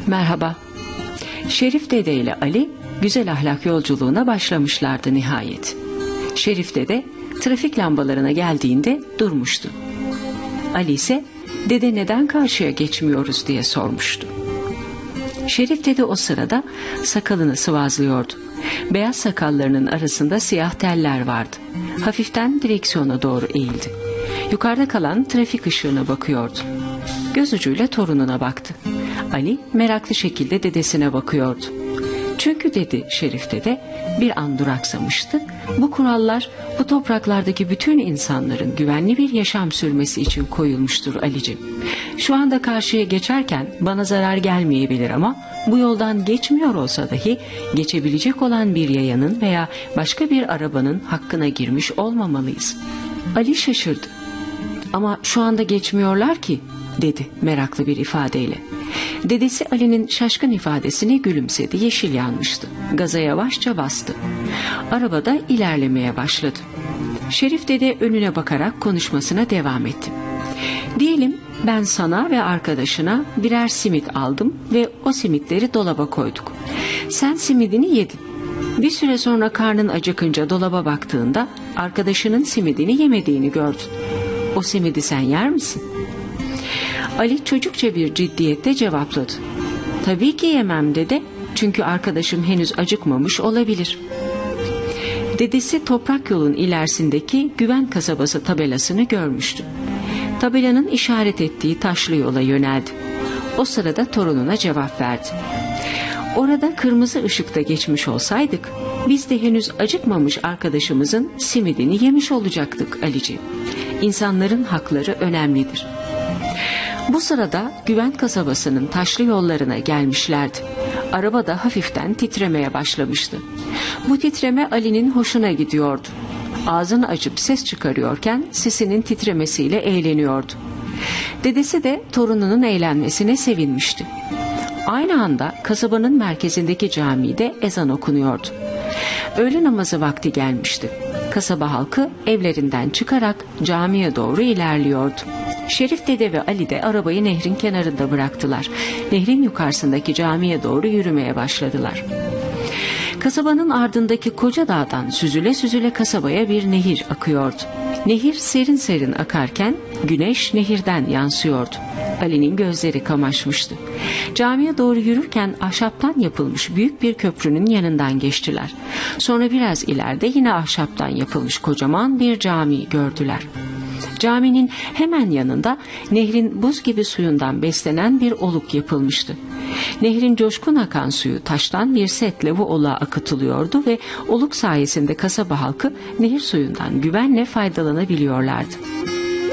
Merhaba. Şerif Dede ile Ali güzel ahlak yolculuğuna başlamışlardı nihayet. Şerif Dede trafik lambalarına geldiğinde durmuştu. Ali ise "Dede, neden karşıya geçmiyoruz?" diye sormuştu. Şerif Dede o sırada sakalını sıvazlıyordu. Beyaz sakallarının arasında siyah teller vardı. Hafiften direksiyona doğru eğildi. Yukarıda kalan trafik ışığına bakıyordu. Göz ucuyla torununa baktı. Ali meraklı şekilde dedesine bakıyordu. "Çünkü," dedi Şerif Dede, bir an duraksamıştı. "Bu kurallar bu topraklardaki bütün insanların güvenli bir yaşam sürmesi için koyulmuştur Ali'cim. Şu anda karşıya geçerken bana zarar gelmeyebilir ama bu yoldan geçmiyor olsa dahi geçebilecek olan bir yayanın veya başka bir arabanın hakkına girmiş olmamalıyız." Ali şaşırdı. "Ama şu anda geçmiyorlar ki," dedi meraklı bir ifadeyle. Dedesi Ali'nin şaşkın ifadesine gülümsedi. Yeşil yanmıştı. Gaza yavaşça bastı. Arabada ilerlemeye başladı. Şerif Dede önüne bakarak konuşmasına devam etti. "Diyelim ben sana ve arkadaşına birer simit aldım ve o simitleri dolaba koyduk. Sen simidini yedin. Bir süre sonra karnın acıkınca dolaba baktığında arkadaşının simidini yemediğini gördün. O simidi sen yer misin?" Ali çocukça bir ciddiyette cevapladı. "Tabii ki yemem dede, çünkü arkadaşım henüz acıkmamış olabilir." Dedesi toprak yolun ilerisindeki Güven Kasabası tabelasını görmüştü. Tabelanın işaret ettiği taşlı yola yöneldi. O sırada torununa cevap verdi. "Orada kırmızı ışıkta geçmiş olsaydık, biz de henüz acıkmamış arkadaşımızın simidini yemiş olacaktık Ali'ciğim. İnsanların hakları önemlidir." Bu sırada Güven Kasabası'nın taşlı yollarına gelmişlerdi. Araba da hafiften titremeye başlamıştı. Bu titreme Ali'nin hoşuna gidiyordu. Ağzını açıp ses çıkarıyorken sesinin titremesiyle eğleniyordu. Dedesi de torununun eğlenmesine sevinmişti. Aynı anda kasabanın merkezindeki camide ezan okunuyordu. Öğle namazı vakti gelmişti. Kasaba halkı evlerinden çıkarak camiye doğru ilerliyordu. Şerif Dede ve Ali de arabayı nehrin kenarında bıraktılar. Nehrin yukarısındaki camiye doğru yürümeye başladılar. Kasabanın ardındaki koca dağdan süzüle süzüle kasabaya bir nehir akıyordu. Nehir serin serin akarken güneş nehirden yansıyordu. Ali'nin gözleri kamaşmıştı. Camiye doğru yürürken ahşaptan yapılmış büyük bir köprünün yanından geçtiler. Sonra biraz ileride yine ahşaptan yapılmış kocaman bir cami gördüler. Caminin hemen yanında nehrin buz gibi suyundan beslenen bir oluk yapılmıştı. Nehrin coşkun akan suyu taştan bir setle bu oluğa akıtılıyordu ve oluk sayesinde kasaba halkı nehir suyundan güvenle faydalanabiliyorlardı.